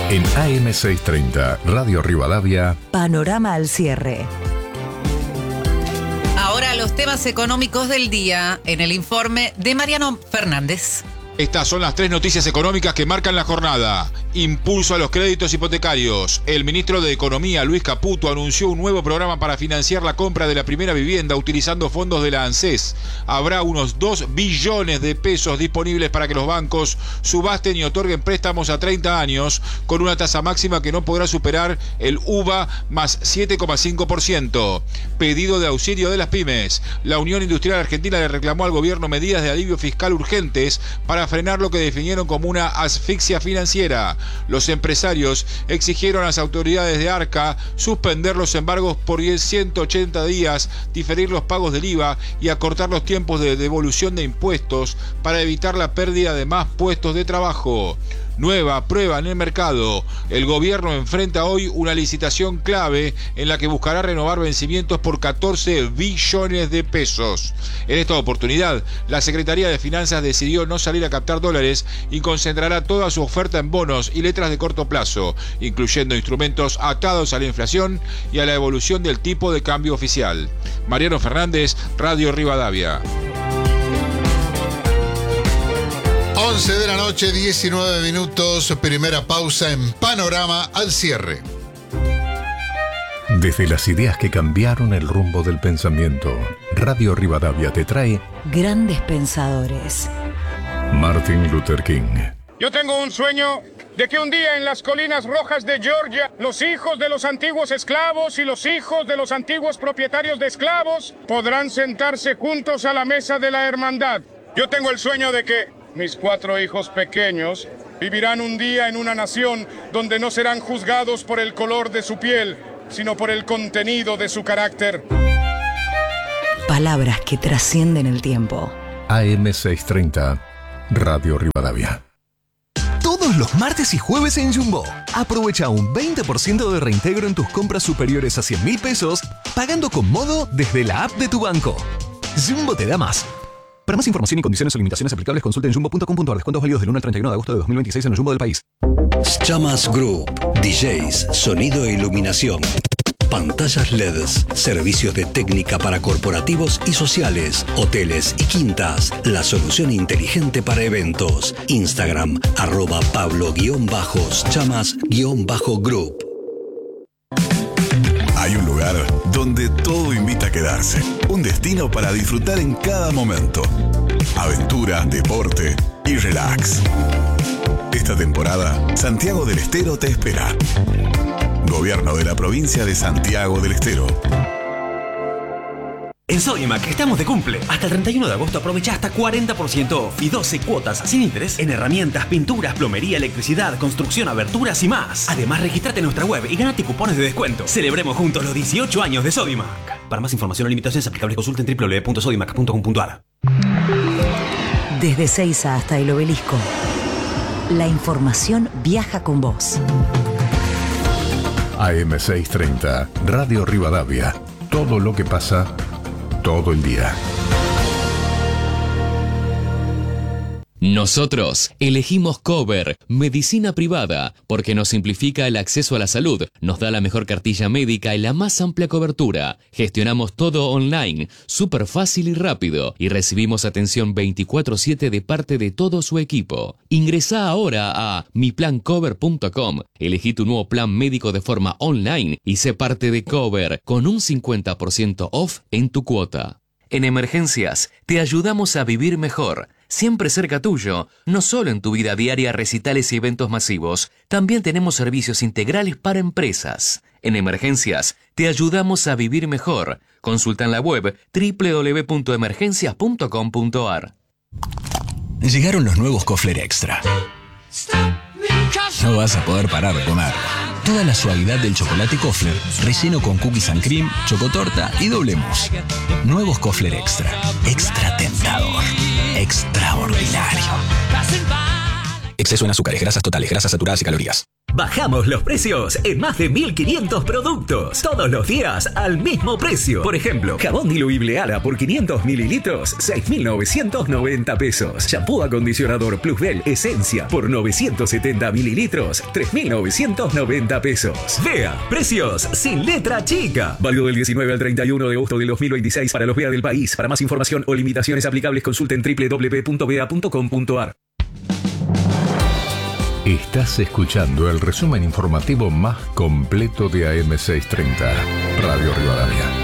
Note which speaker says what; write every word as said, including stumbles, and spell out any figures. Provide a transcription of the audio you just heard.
Speaker 1: En A M seiscientos treinta, Radio Rivadavia,
Speaker 2: Panorama al cierre.
Speaker 3: Ahora los temas económicos del día en el informe de Mariano Fernández.
Speaker 4: Estas son las tres noticias económicas que marcan la jornada. Impulso a los créditos hipotecarios. El ministro de Economía, Luis Caputo, anunció un nuevo programa para financiar la compra de la primera vivienda utilizando fondos de la ANSES. Habrá unos dos billones de pesos disponibles para que los bancos subasten y otorguen préstamos a treinta años con una tasa máxima que no podrá superar el U V A más siete coma cinco por ciento. Pedido de auxilio de las pymes. La Unión Industrial Argentina le reclamó al gobierno medidas de alivio fiscal urgentes para frenar lo que definieron como una asfixia financiera. Los empresarios exigieron a las autoridades de ARCA suspender los embargos por ciento ochenta días, diferir los pagos del I V A y acortar los tiempos de devolución de impuestos para evitar la pérdida de más puestos de trabajo. Nueva prueba en el mercado. El gobierno enfrenta hoy una licitación clave en la que buscará renovar vencimientos por catorce billones de pesos. En esta oportunidad, la Secretaría de Finanzas decidió no salir a captar dólares y concentrará toda su oferta en bonos y letras de corto plazo, incluyendo instrumentos atados a la inflación y a la evolución del tipo de cambio oficial. Mariano Fernández, Radio Rivadavia.
Speaker 5: once de la noche, diecinueve minutos, primera pausa en Panorama al cierre.
Speaker 1: Desde las ideas que cambiaron el rumbo del pensamiento, Radio Rivadavia te trae
Speaker 2: Grandes Pensadores.
Speaker 1: Martin Luther King.
Speaker 6: Yo tengo un sueño de que un día en las colinas rojas de Georgia, los hijos de los antiguos esclavos y los hijos de los antiguos propietarios de esclavos podrán sentarse juntos a la mesa de la hermandad. Yo tengo el sueño de que mis cuatro hijos pequeños vivirán un día en una nación donde no serán juzgados por el color de su piel, sino por el contenido de su carácter.
Speaker 2: Palabras que trascienden el tiempo.
Speaker 1: A M seiscientos treinta, Radio Rivadavia.
Speaker 7: Todos los martes y jueves en Jumbo. Aprovecha un veinte por ciento de reintegro en tus compras superiores a cien mil pesos, pagando con Modo desde la app de tu banco. Jumbo te da más. Para más información y condiciones o limitaciones aplicables, consulta en jumbo punto com punto a r. Descuentos válidos del uno al treinta y uno de agosto de dos mil veintiséis en el Jumbo del país.
Speaker 8: Chamas Group. D Js, sonido e iluminación. Pantallas L E Ds, servicios de técnica para corporativos y sociales, hoteles y quintas. La solución inteligente para eventos. Instagram, arroba Pablo-Chamas-Group.
Speaker 9: Hay un lugar donde todo invita a quedarse. Un destino para disfrutar en cada momento. Aventura, deporte y relax. Esta temporada, Santiago del Estero te espera. Gobierno de la provincia de Santiago del Estero.
Speaker 10: En Sodimac estamos de cumple. Hasta el treinta y uno de agosto aprovecha hasta cuarenta por ciento off y doce cuotas sin interés en herramientas, pinturas, plomería, electricidad, construcción, aberturas y más. Además, registrate en nuestra web y ganate cupones de descuento. Celebremos juntos los dieciocho años de Sodimac. Para más información o limitaciones aplicables, consulten doble u doble u doble u punto sodimac punto com punto a r.
Speaker 2: Desde Seiza hasta el Obelisco, la información viaja con vos.
Speaker 1: A M seiscientos treinta, Radio Rivadavia. Todo lo que pasa todo el día.
Speaker 11: Nosotros elegimos Cover, medicina privada, porque nos simplifica el acceso a la salud, nos da la mejor cartilla médica y la más amplia cobertura. Gestionamos todo online, súper fácil y rápido, y recibimos atención veinticuatro siete de parte de todo su equipo. Ingresá ahora a mi plan cover punto com, elegí tu nuevo plan médico de forma online y sé parte de Cover con un cincuenta por ciento off en tu cuota. En emergencias, te ayudamos a vivir mejor. Siempre cerca tuyo, no solo en tu vida diaria, recitales y eventos masivos, también tenemos servicios integrales para empresas. En emergencias, te ayudamos a vivir mejor. Consulta en la web doble u doble u doble u punto emergencias punto com punto a r.
Speaker 12: Llegaron los nuevos Kofler Extra. No vas a poder parar de comer. Toda la suavidad del chocolate Kofler, relleno con cookies and cream, chocotorta y doble mousse. Nuevos Kofler Extra. Extra tentador. Extraordinario. Exceso en azúcares, grasas totales, grasas saturadas y calorías.
Speaker 13: Bajamos los precios en más de mil quinientos productos. Todos los días al mismo precio. Por ejemplo, jabón diluible Ala por quinientos mililitros, seis mil novecientos noventa pesos. Shampoo acondicionador Plusbel Esencia por novecientos setenta mililitros, tres mil novecientos noventa pesos. Vea, precios sin letra chica. Válido del diecinueve al treinta y uno de agosto del dos mil veintiséis para los Vea del país. Para más información o limitaciones aplicables consulten doble u doble u doble u punto vea punto com punto ar.
Speaker 1: Estás escuchando el resumen informativo más completo de A M seiscientos treinta, Radio Rivadavia.